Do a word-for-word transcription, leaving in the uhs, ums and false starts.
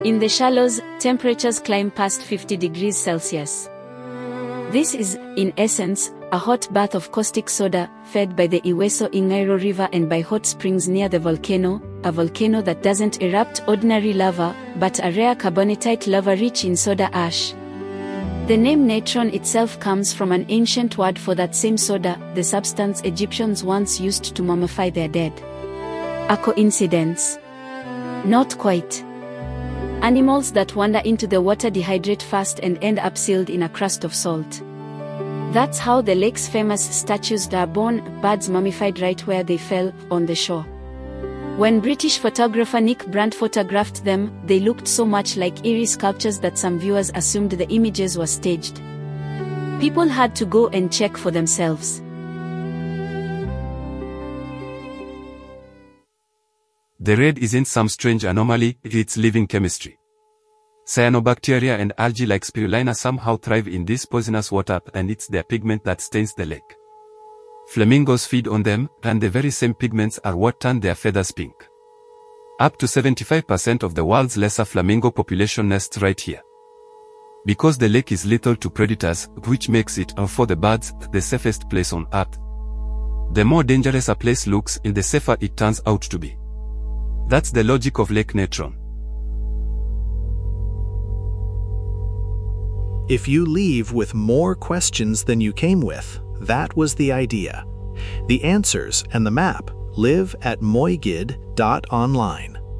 In the shallows, temperatures climb past fifty degrees Celsius. This is, in essence, a hot bath of caustic soda, fed by the Iweso Ingairo River and by hot springs near the volcano, a volcano that doesn't erupt ordinary lava, but a rare carbonatite lava rich in soda ash. The name natron itself comes from an ancient word for that same soda, the substance Egyptians once used to mummify their dead. A coincidence? Not quite. Animals that wander into the water dehydrate fast and end up sealed in a crust of salt. That's how the lake's famous statues are born, birds mummified right where they fell, on the shore. When British photographer Nick Brandt photographed them, they looked so much like eerie sculptures that some viewers assumed the images were staged. People had to go and check for themselves. The red isn't some strange anomaly, it's living chemistry. Cyanobacteria and algae like spirulina somehow thrive in this poisonous water, and it's their pigment that stains the lake. Flamingos feed on them, and the very same pigments are what turn their feathers pink. Up to seventy-five percent of the world's lesser flamingo population nests right here. Because the lake is lethal to predators, which makes it, for the birds, the safest place on Earth. The more dangerous a place looks, the safer it turns out to be. That's the logic of Lake Natron. If you leave with more questions than you came with, that was the idea. The answers and the map live at moigid dot online.